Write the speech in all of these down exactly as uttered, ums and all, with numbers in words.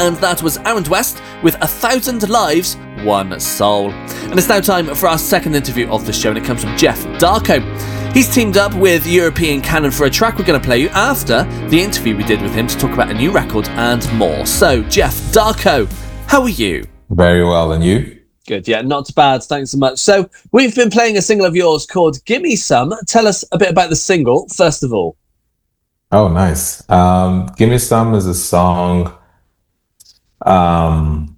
and that was Aaron West with A Thousand Lives, One Soul. And it's now time for our second interview of the show, and it comes from Jeff Darko. He's teamed up with European Canon for a track we're going to play you after the interview we did with him to talk about a new record and more. So, Jeff Darko, how are you? Very well, and you? Good, yeah, not bad, thanks so much. So, we've been playing a single of yours called Gimme Some. Tell us a bit about the single, first of all. Oh, nice. Um, Gimme Some is a song um,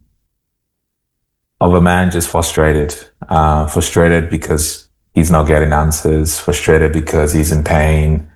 of a man just frustrated. Uh, frustrated because he's not getting answers, frustrated because he's in pain.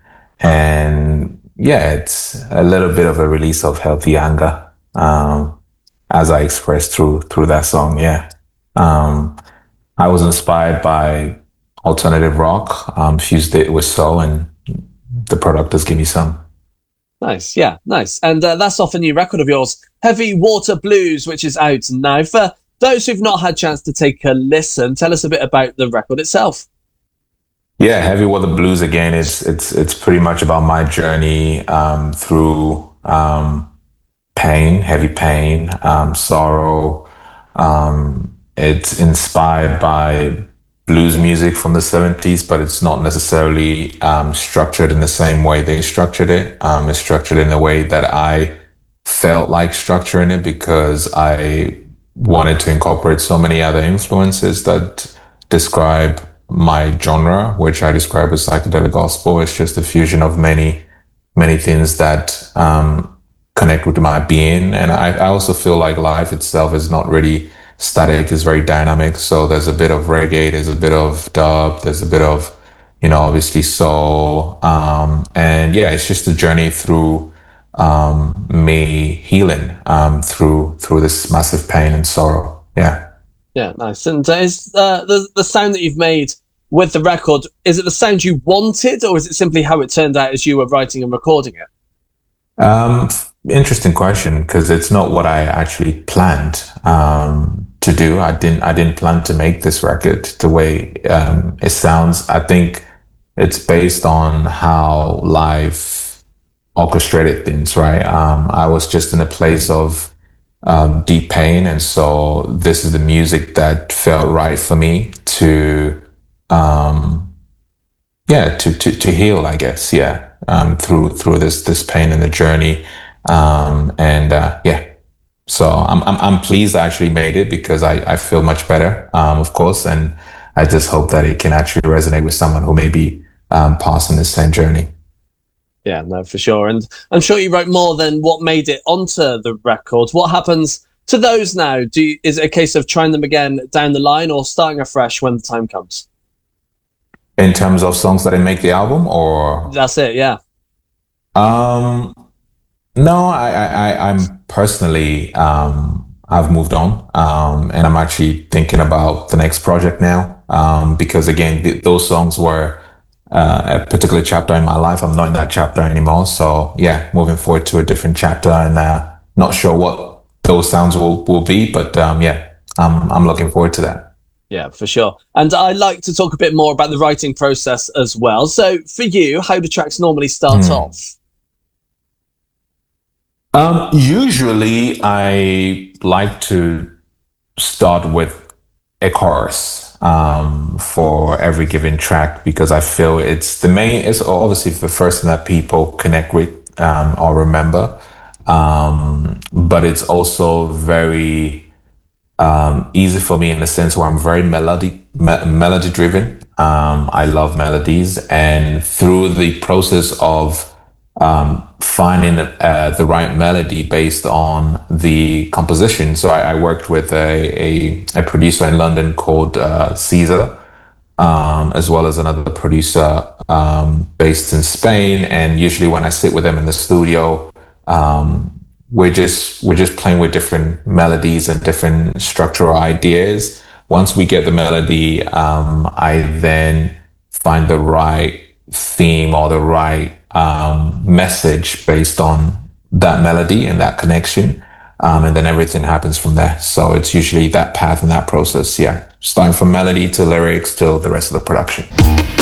And yeah, it's a little bit of a release of healthy anger, um, as I expressed through through that song, yeah. Um, I was inspired by alternative rock, um, fused it with soul, and the product is Gimme Some. Nice, yeah, nice. And uh, that's off a new record of yours, Heavy Water Blues, which is out now. For those who've not had a chance to take a listen, tell us a bit about the record itself. Yeah, Heavy Water Blues, again, it's it's it's pretty much about my journey um, through um, pain, heavy pain, um, sorrow. Um, it's inspired by blues music from the seventies, but it's not necessarily um, structured in the same way they structured it. Um, it's structured in a way that I felt like structuring it because I wanted to incorporate so many other influences that describe my genre, which I describe as psychedelic gospel. It's just a fusion of many, many things that um, connect with my being. And I, I also feel like life itself is not really static, it's very dynamic. So there's a bit of reggae, there's a bit of dub, there's a bit of, you know, obviously soul. Um, and yeah, it's just a journey through um, me healing um, through through this massive pain and sorrow. Yeah. Yeah, nice. And uh, is uh, the the sound that you've made with the record, is it the sound you wanted, or is it simply how it turned out as you were writing and recording it? Um, interesting question, because it's not what I actually planned um, to do. I didn't I didn't plan to make this record the way um, it sounds. I think it's based on how life orchestrated things, right? Um, I was just in a place of um, deep pain, and so this is the music that felt right for me to, um, yeah, to to to heal, I guess, yeah, um, through through this this pain and the journey, um, and uh, yeah. So I'm I'm I'm pleased I actually made it because I I feel much better, um, of course, and I just hope that it can actually resonate with someone who may be um, passing the same journey. Yeah, no, for sure. And I'm sure you wrote more than what made it onto the record. What happens to those now? Do you, is it a case of trying them again down the line or starting afresh when the time comes? In terms of songs that didn't make the album, or? That's it, yeah. Um, no, I, I, I I'm personally, um, I've moved on, um, and I'm actually thinking about the next project now, um, because again, th- those songs were Uh, a particular chapter in my life. I'm not in that chapter anymore. So yeah, moving forward to a different chapter, and uh, not sure what those sounds will, will be, but um, yeah, I'm, I'm looking forward to that. Yeah, for sure. And I like to talk a bit more about the writing process as well. So for you, how do tracks normally start hmm. off? Um, usually I like to start with a chorus um for every given track, because I feel it's the main, it's obviously the first thing that people connect with um or remember, um but it's also very um easy for me in the sense where I'm very melody me- melody driven. um I love melodies, and through the process of um finding uh, the right melody based on the composition. So I, I worked with a, a, a producer in London called uh, Caesar, um, as well as another producer um, based in Spain. And usually when I sit with them in the studio, um, we're just we're just playing with different melodies and different structural ideas. Once we get the melody, um, I then find the right theme or the right um, message based on that melody and that connection. Um, and then everything happens from there. So it's usually that path and that process. Yeah. Starting from melody to lyrics to the rest of the production.